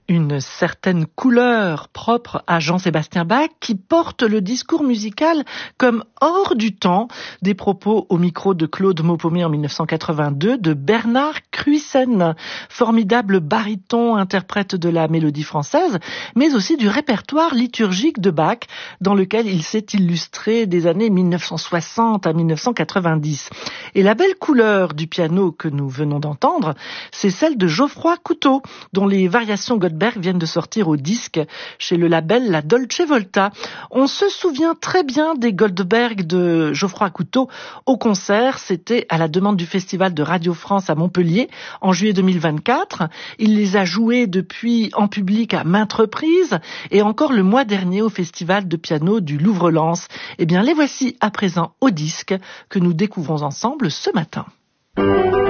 Une certaine couleur propre à Jean-Sébastien Bach qui porte le discours musical comme hors du temps, des propos au micro de Claude Maupomé en 1982 de Bernard Cruisen, formidable baryton interprète de la mélodie française, mais aussi du répertoire liturgique de Bach dans lequel il s'est illustré des années 1960 à 1990. Et la belle couleur du piano que nous venons d'entendre, c'est celle de Geoffroy Couteau, dont les variations Goldberg viennent de sortir au disque chez le label La Dolce Volta. On se souvient très bien des Goldberg de Geoffroy Couteau au concert. C'était à la demande du Festival de Radio France à Montpellier en juillet 2024. Il les a joués depuis en public à maintes reprises et encore le mois dernier au Festival de piano du Louvre-Lens. Eh bien, les voici à présent au disque que nous découvrons ensemble ce matin.